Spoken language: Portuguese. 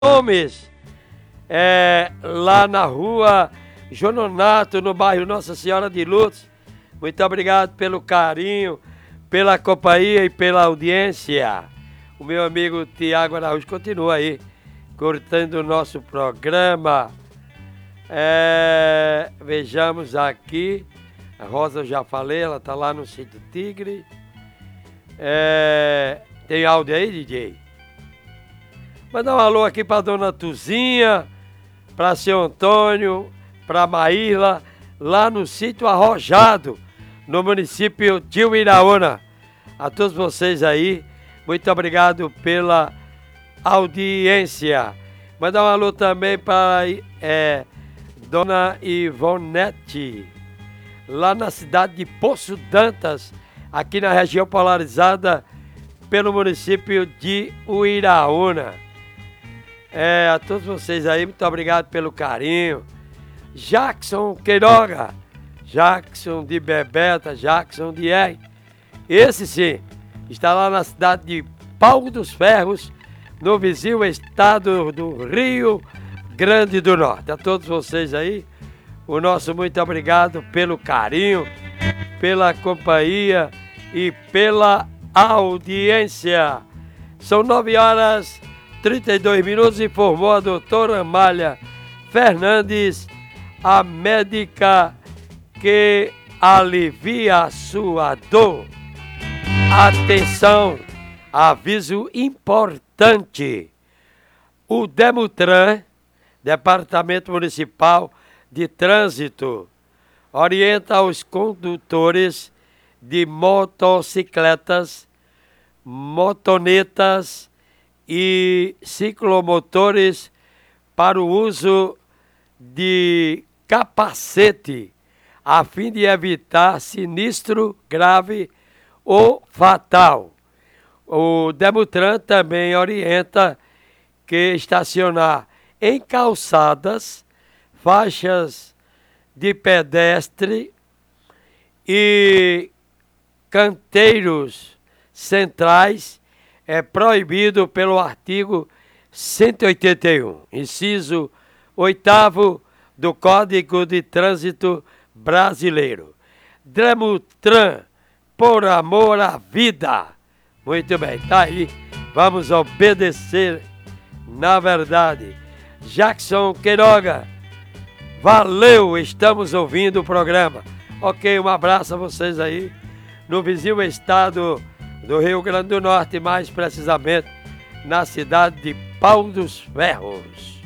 Gomes, lá na rua Jononato, no bairro Nossa Senhora de Lourdes. Muito obrigado pelo carinho, pela companhia e pela audiência. O meu amigo Tiago Araújo continua aí, curtindo o nosso programa. Vejamos aqui, a Rosa eu já falei, ela tá lá no Sítio Tigre. Tem áudio aí, DJ? Mandar um alô aqui para Dona Tuzinha, para seu Antônio, para Maíla, lá no Sítio Arrojado, no município de Uiraúna. A todos vocês aí, muito obrigado pela audiência. Mandar um alô também para Dona Ivonete, lá na cidade de Poço Dantas, aqui na região polarizada pelo município de Uiraúna. A todos vocês aí, muito obrigado pelo carinho. Jackson Queiroga, Jackson de Bebeta, Jackson de R. Esse sim, está lá na cidade de Pau dos Ferros, no vizinho estado do Rio Grande do Norte. A todos vocês aí, o nosso muito obrigado pelo carinho, pela companhia e pela audiência. São 9h32, informou a doutora Amália Fernandes, a médica que alivia a sua dor. Atenção, aviso importante. O Demutran, Departamento Municipal de Trânsito, orienta os condutores de motocicletas, motonetas e ciclomotores para o uso de capacete, a fim de evitar sinistro grave ou fatal. O Demutran também orienta que estacionar em calçadas, faixas de pedestre e canteiros centrais é proibido pelo artigo 181, inciso 8º do Código de Trânsito Brasileiro. Demutran, por amor à vida. Muito bem, tá aí. Vamos obedecer na verdade. Jackson Queiroga, valeu, estamos ouvindo o programa. Ok, um abraço a vocês aí, no vizinho estado do Rio Grande do Norte, mais precisamente na cidade de Pau dos Ferros.